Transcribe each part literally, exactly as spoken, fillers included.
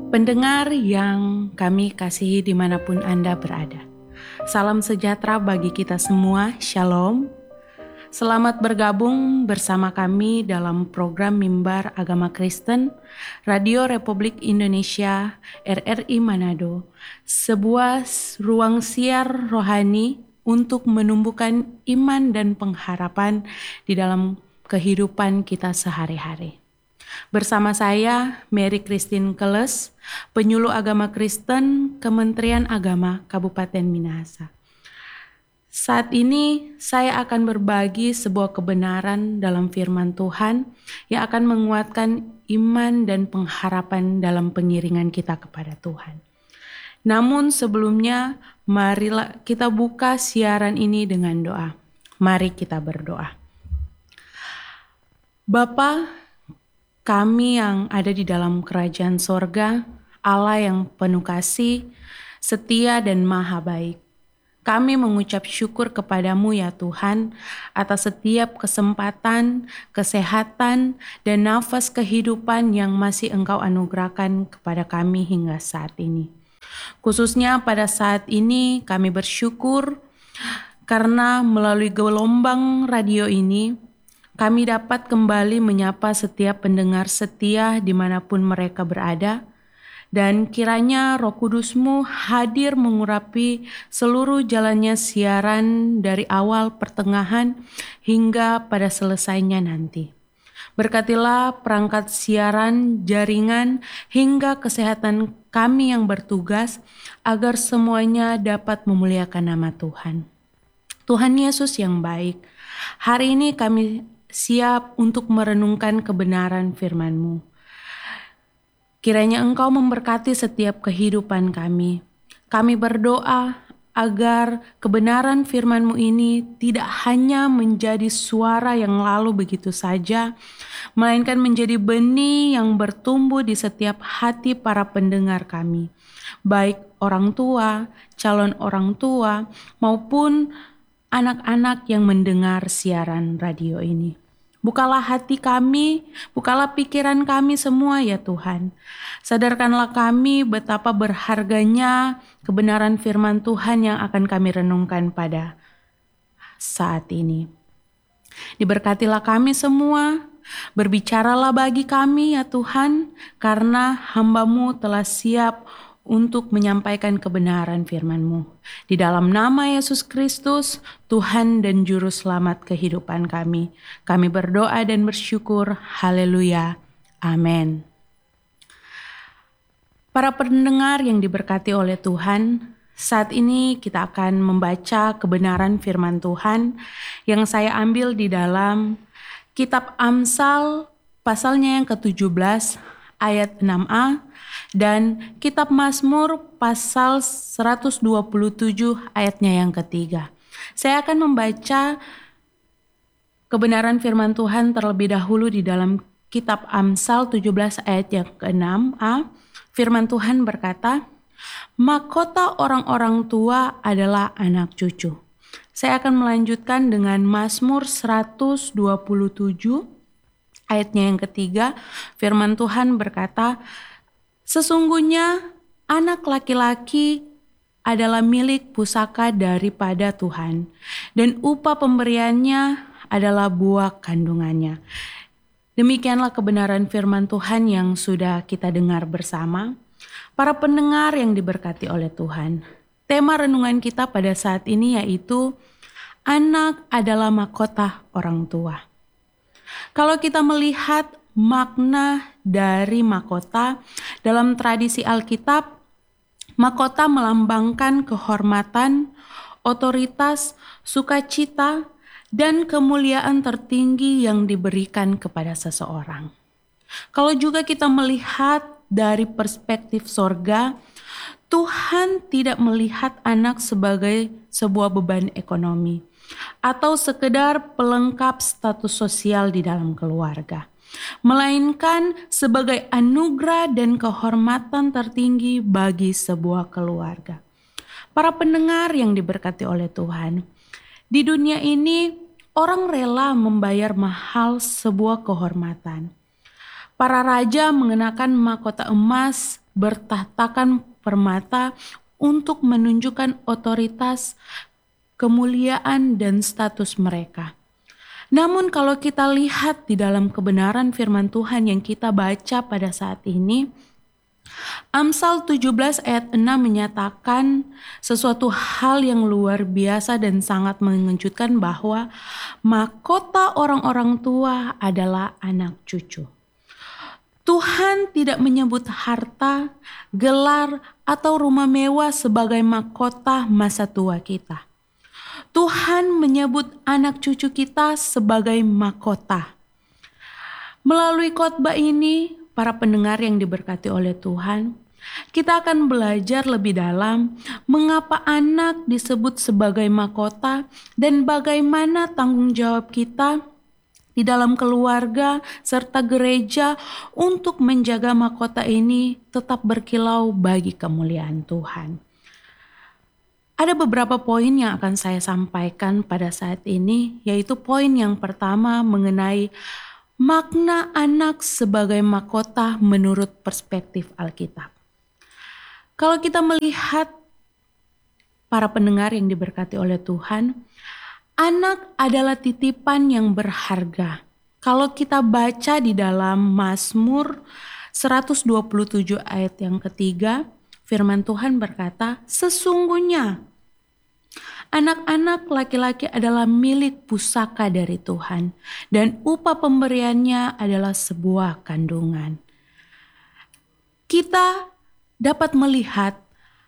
Pendengar yang kami kasihi dimanapun Anda berada. Salam sejahtera bagi kita semua, Shalom. Selamat bergabung bersama kami dalam program Mimbar Agama Kristen, Radio Republik Indonesia, R R I Manado. Sebuah ruang siar rohani untuk menumbuhkan iman dan pengharapan di dalam kehidupan kita sehari-hari. Bersama saya, Mary Christine Keles, penyuluh agama Kristen Kementerian Agama Kabupaten Minahasa. Saat ini saya akan berbagi sebuah kebenaran dalam firman Tuhan yang akan menguatkan iman dan pengharapan dalam pengiringan kita kepada Tuhan. Namun sebelumnya, marilah kita buka siaran ini dengan doa. Mari kita berdoa. Bapa, kami yang ada di dalam kerajaan sorga, Allah yang penuh kasih, setia dan maha baik. Kami mengucap syukur kepadamu ya Tuhan atas setiap kesempatan, kesehatan, dan nafas kehidupan yang masih Engkau anugerahkan kepada kami hingga saat ini. Khususnya pada saat ini kami bersyukur karena melalui gelombang radio ini, kami dapat kembali menyapa setiap pendengar setia dimanapun mereka berada, dan kiranya Roh Kudus-Mu hadir mengurapi seluruh jalannya siaran dari awal pertengahan hingga pada selesainya nanti. Berkatilah perangkat siaran, jaringan, hingga kesehatan kami yang bertugas agar semuanya dapat memuliakan nama Tuhan. Tuhan Yesus yang baik, hari ini kami siap untuk merenungkan kebenaran firman-Mu. Kiranya Engkau memberkati setiap kehidupan kami. Kami berdoa agar kebenaran firman-Mu ini tidak hanya menjadi suara yang lalu begitu saja, melainkan menjadi benih yang bertumbuh di setiap hati para pendengar kami, baik orang tua, calon orang tua, maupun anak-anak yang mendengar siaran radio ini. Bukalah hati kami, bukalah pikiran kami semua ya Tuhan. Sadarkanlah kami betapa berharganya kebenaran firman Tuhan yang akan kami renungkan pada saat ini. Diberkatilah kami semua, berbicaralah bagi kami ya Tuhan, karena hamba-Mu telah siap untuk menyampaikan kebenaran firman-Mu. Di dalam nama Yesus Kristus, Tuhan dan Juru Selamat kehidupan kami, kami berdoa dan bersyukur. Haleluya. Amin. Para pendengar yang diberkati oleh Tuhan, saat ini kita akan membaca kebenaran firman Tuhan yang saya ambil di dalam Kitab Amsal pasalnya yang ketujuh belas ayat enam a dan Kitab Mazmur pasal seratus dua puluh tujuh ayatnya yang ketiga. Saya akan membaca kebenaran firman Tuhan terlebih dahulu di dalam Kitab Amsal tujuh belas ayat yang ke enam a. Firman Tuhan berkata, "Mahkota orang-orang tua adalah anak cucu." Saya akan melanjutkan dengan Mazmur seratus dua puluh tujuh ayatnya yang ketiga. Firman Tuhan berkata, "Sesungguhnya anak laki-laki adalah milik pusaka daripada Tuhan, dan upah pemberiannya adalah buah kandungannya." Demikianlah kebenaran firman Tuhan yang sudah kita dengar bersama. Para pendengar yang diberkati oleh Tuhan, tema renungan kita pada saat ini yaitu anak adalah mahkota orang tua. Kalau kita melihat makna dari mahkota dalam tradisi Alkitab, mahkota melambangkan kehormatan, otoritas, sukacita, dan kemuliaan tertinggi yang diberikan kepada seseorang. Kalau juga kita melihat dari perspektif sorga, Tuhan tidak melihat anak sebagai sebuah beban ekonomi atau sekedar pelengkap status sosial di dalam keluarga, melainkan sebagai anugerah dan kehormatan tertinggi bagi sebuah keluarga. Para pendengar yang diberkati oleh Tuhan, di dunia ini orang rela membayar mahal sebuah kehormatan. Para raja mengenakan mahkota emas bertahtakan permata untuk menunjukkan otoritas, kemuliaan, dan status mereka. Namun kalau kita lihat di dalam kebenaran firman Tuhan yang kita baca pada saat ini, Amsal tujuh belas ayat enam menyatakan sesuatu hal yang luar biasa dan sangat mengejutkan, bahwa mahkota orang-orang tua adalah anak cucu. Tuhan tidak menyebut harta, gelar, atau rumah mewah sebagai mahkota masa tua kita. Tuhan menyebut anak cucu kita sebagai mahkota. Melalui khotbah ini, para pendengar yang diberkati oleh Tuhan, kita akan belajar lebih dalam mengapa anak disebut sebagai mahkota dan bagaimana tanggung jawab kita di dalam keluarga serta gereja untuk menjaga mahkota ini tetap berkilau bagi kemuliaan Tuhan. Ada beberapa poin yang akan saya sampaikan pada saat ini, yaitu poin yang pertama mengenai makna anak sebagai mahkota menurut perspektif Alkitab. Kalau kita melihat para pendengar yang diberkati oleh Tuhan, anak adalah titipan yang berharga. Kalau kita baca di dalam Mazmur seratus dua puluh tujuh ayat yang ketiga, firman Tuhan berkata, sesungguhnya anak-anak laki-laki adalah milik pusaka dari Tuhan, dan upah pemberiannya adalah sebuah kandungan. Kita dapat melihat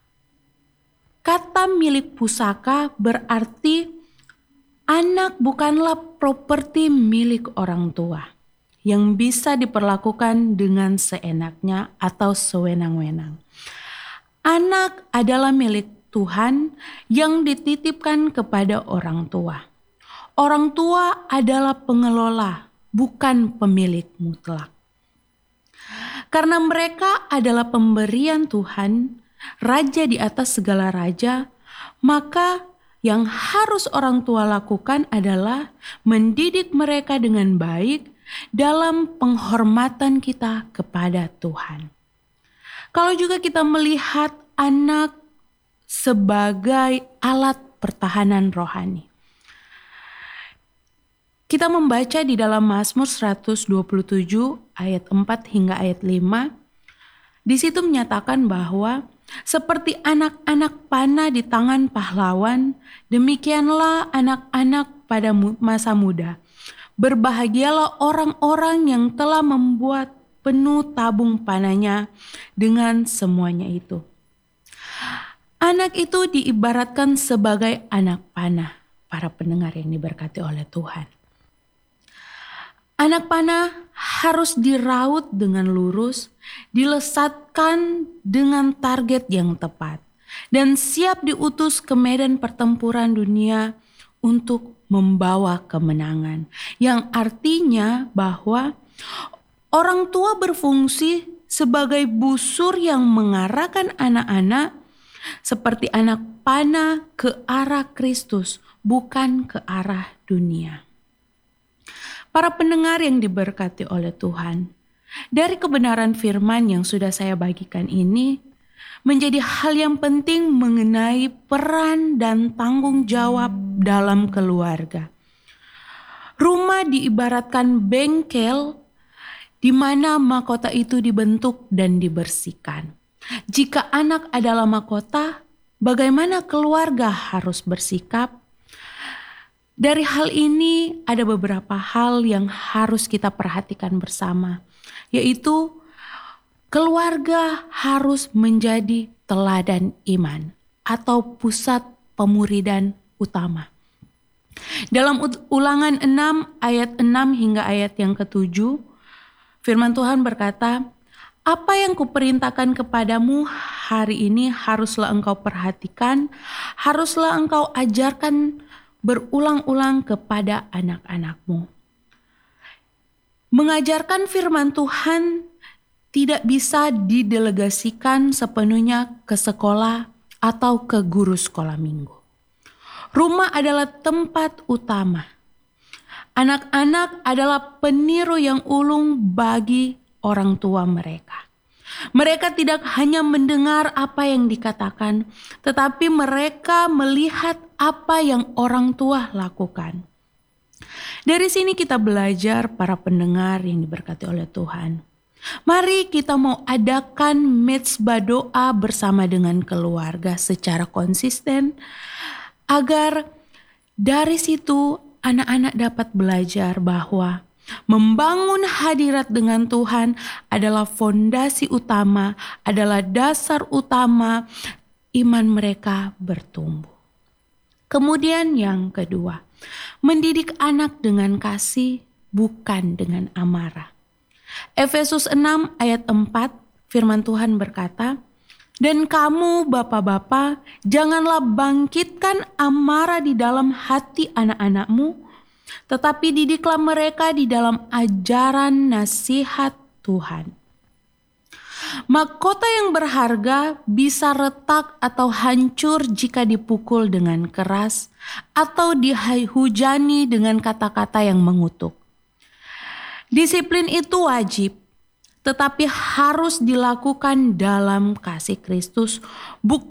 kata milik pusaka berarti anak bukanlah properti milik orang tua yang bisa diperlakukan dengan seenaknya atau sewenang-wenang. Anak adalah milik Tuhan yang dititipkan kepada orang tua. Orang tua adalah pengelola, bukan pemilik mutlak. Karena mereka adalah pemberian Tuhan, raja di atas segala raja, maka yang harus orang tua lakukan adalah mendidik mereka dengan baik dalam penghormatan kita kepada Tuhan. Kalau juga kita melihat anak sebagai alat pertahanan rohani, kita membaca di dalam Mazmur seratus dua puluh tujuh ayat empat hingga ayat lima, di situ menyatakan bahwa seperti anak-anak panah di tangan pahlawan, demikianlah anak-anak pada masa muda. Berbahagialah orang-orang yang telah membuat penuh tabung panahnya dengan semuanya itu. Anak itu diibaratkan sebagai anak panah, para pendengar yang diberkati oleh Tuhan. Anak panah harus diraut dengan lurus, dilesatkan dengan target yang tepat, dan siap diutus ke medan pertempuran dunia untuk membawa kemenangan. Yang artinya bahwa orang tua berfungsi sebagai busur yang mengarahkan anak-anak seperti anak panah ke arah Kristus, bukan ke arah dunia. Para pendengar yang diberkati oleh Tuhan, dari kebenaran firman yang sudah saya bagikan ini, menjadi hal yang penting mengenai peran dan tanggung jawab dalam keluarga. Rumah diibaratkan bengkel di mana mahkota itu dibentuk dan dibersihkan. Jika anak adalah mahkota, bagaimana keluarga harus bersikap? Dari hal ini ada beberapa hal yang harus kita perhatikan bersama, yaitu keluarga harus menjadi teladan iman atau pusat pemuridan utama. Dalam Ulangan enam ayat enam hingga ayat yang ketujuh, firman Tuhan berkata, apa yang kuperintahkan kepadamu hari ini haruslah engkau perhatikan, haruslah engkau ajarkan berulang-ulang kepada anak-anakmu. Mengajarkan firman Tuhan tidak bisa didelegasikan sepenuhnya ke sekolah atau ke guru sekolah minggu. Rumah adalah tempat utama. Anak-anak adalah peniru yang ulung bagi orang tua mereka. Mereka tidak hanya mendengar apa yang dikatakan, tetapi mereka melihat apa yang orang tua lakukan. Dari sini kita belajar, para pendengar yang diberkati oleh Tuhan. Mari kita mau adakan mezbah doa bersama dengan keluarga secara konsisten, agar dari situ anak-anak dapat belajar bahwa membangun hadirat dengan Tuhan adalah fondasi utama, adalah dasar utama iman mereka bertumbuh. Kemudian yang kedua, mendidik anak dengan kasih, bukan dengan amarah. Efesus enam ayat empat, firman Tuhan berkata, "Dan kamu bapak-bapak, janganlah bangkitkan amarah di dalam hati anak-anakmu, tetapi didiklah mereka di dalam ajaran nasihat Tuhan." Mahkota yang berharga bisa retak atau hancur jika dipukul dengan keras atau dihujani dengan kata-kata yang mengutuk. Disiplin itu wajib, tetapi harus dilakukan dalam kasih Kristus, bukan